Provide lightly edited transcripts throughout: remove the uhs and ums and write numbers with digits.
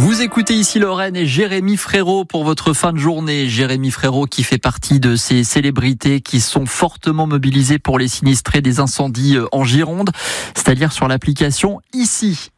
Vous écoutez ici Lorraine et Jérémy Frérot pour votre fin de journée. Jérémy Frérot qui fait partie de ces célébrités qui sont fortement mobilisées pour les sinistrés des incendies en Gironde, c'est-à-dire sur l'application ICI.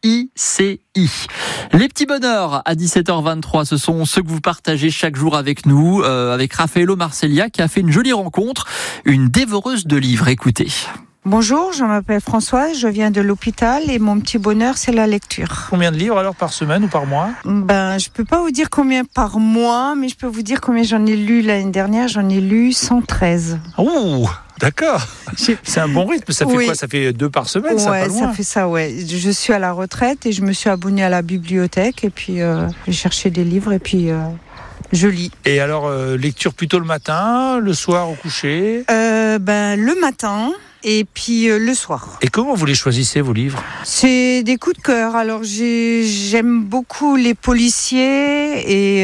Les petits bonheurs à 17h23, ce sont ceux que vous partagez chaque jour avec nous, avec Raffaello Marcellia qui a fait une jolie rencontre, une dévoreuse de livres. Écoutez. Bonjour, je m'appelle Françoise, je viens de l'hôpital et mon petit bonheur, c'est la lecture. Combien de livres alors par semaine ou par mois ? Je peux pas vous dire combien par mois, mais je peux vous dire combien j'en ai lu l'année dernière. J'en ai lu 113. Ouh, d'accord. C'est un bon rythme. Ça fait quoi ? Ça fait 2 par semaine, ça pas loin. Ça fait ça, ouais. Je suis à la retraite et je me suis abonnée à la bibliothèque et puis j'ai cherché des livres et puis je lis. Et alors, lecture plutôt le matin, le soir au coucher ? Le matin. Et puis le soir. Et comment vous les choisissez, vos livres ? C'est des coups de cœur. Alors j'aime beaucoup les policiers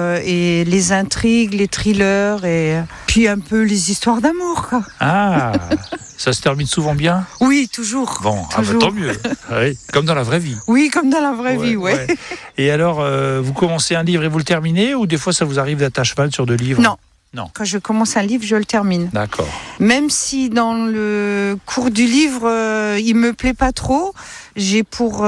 et les intrigues, les thrillers et puis un peu les histoires d'amour, quoi. Ah, ça se termine souvent bien ? Oui, toujours. Bon, toujours. Tant mieux. Oui, comme dans la vraie vie. Oui, comme dans la vraie vie, ouais. Et alors, vous commencez un livre et vous le terminez, ou des fois ça vous arrive d'être à cheval sur 2 livres ? Non. Non. Quand je commence un livre, je le termine. D'accord. Même si dans le cours du livre, il me plaît pas trop, j'ai pour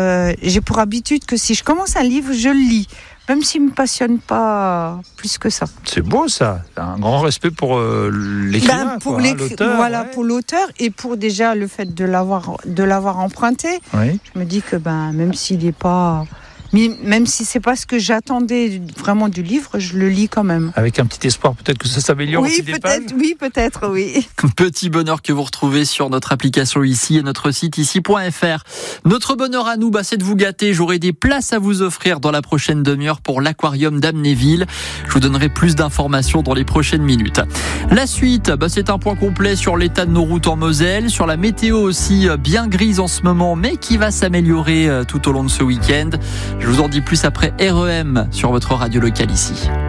habitude que si je commence un livre, je le lis. Même s'il me passionne pas plus que ça. C'est beau ça, un grand respect pour l'écrivain, pour l'auteur. Voilà, pour l'auteur et pour déjà le fait de l'avoir emprunté. Oui. Je me dis que même s'il n'est pas... Même si c'est pas ce que j'attendais vraiment du livre, je le lis quand même. Avec un petit espoir peut-être que ça s'améliore aussi des pages. Oui, peut-être, oui. Petit bonheur que vous retrouvez sur notre application ici et notre site ici.fr. Notre bonheur à nous, c'est de vous gâter. J'aurai des places à vous offrir dans la prochaine demi-heure pour l'aquarium d'Amnéville. Je vous donnerai plus d'informations dans les prochaines minutes. La suite, c'est un point complet sur l'état de nos routes en Moselle, sur la météo aussi bien grise en ce moment, mais qui va s'améliorer tout au long de ce week-end. Je vous en dis plus après REM sur votre radio locale ici.